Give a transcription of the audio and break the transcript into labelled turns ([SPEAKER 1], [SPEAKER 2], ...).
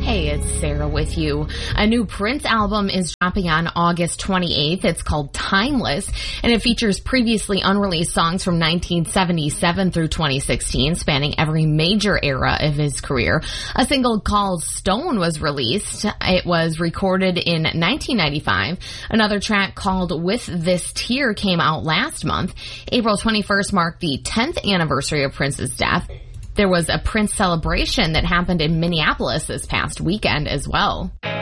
[SPEAKER 1] Hey, it's Sarah with you. A new Prince album is dropping on August 28th. It's called Timeless, and it features previously unreleased songs from 1977 through 2016, spanning every major era of his career. A single called Stone was released. It was recorded in 1995. Another track called With This Tear came out last month. April 21st marked the 10th anniversary of Prince's death. There was a Prince celebration that happened in Minneapolis this past weekend as well.